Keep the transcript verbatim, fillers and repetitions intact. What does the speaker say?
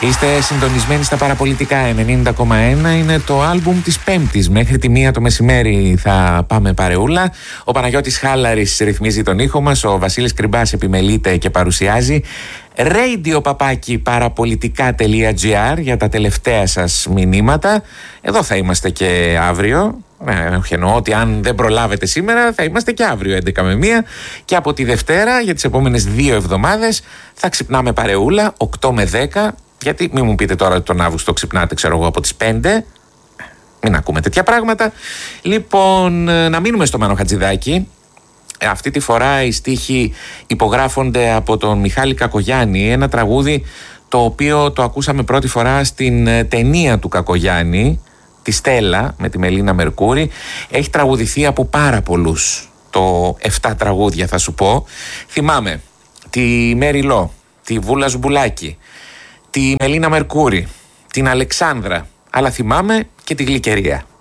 Είστε συντονισμένοι στα παραπολιτικά ενενήντα κόμμα ένα. Είναι το άλμπουμ της Πέμπτης. Μέχρι τη μία το μεσημέρι θα πάμε παρεούλα. Ο Παναγιώτης Χάλαρης ρυθμίζει τον ήχο μας. Ο Βασίλης Κρυμπάς επιμελείται και παρουσιάζει. Radio παπάκι παραπολιτικά τελεία τζι άρ για τα τελευταία σας μηνύματα. Εδώ θα είμαστε και αύριο. Ε, εννοώ ότι αν δεν προλάβετε σήμερα θα είμαστε και αύριο έντεκα με μία. Και από τη Δευτέρα για τις επόμενες δύο εβδομάδες θα ξυπνάμε παρεούλα οκτώ με δέκα. Γιατί μην μου πείτε τώρα ότι τον Αύγουστο ξυπνάτε, ξέρω εγώ, από τις πέντε. Μην ακούμε τέτοια πράγματα. Λοιπόν, να μείνουμε στο Μάνο Χατζηδάκη. Αυτή τη φορά οι στίχοι υπογράφονται από τον Μιχάλη Κακογιάννη. Ένα τραγούδι το οποίο το ακούσαμε πρώτη φορά στην ταινία του Κακογιάννη, τη Στέλλα, με τη Μελίνα Μερκούρη. Έχει τραγουδηθεί από πάρα πολλούς. Το εφτά τραγούδια θα σου πω. Θυμάμαι τη Μέρι Λό, τη Βούλα Ζουμπουλάκη, τη Μελίνα Μερκούρη, την Αλεξάνδρα, αλλά θυμάμαι και τη Γλυκερία.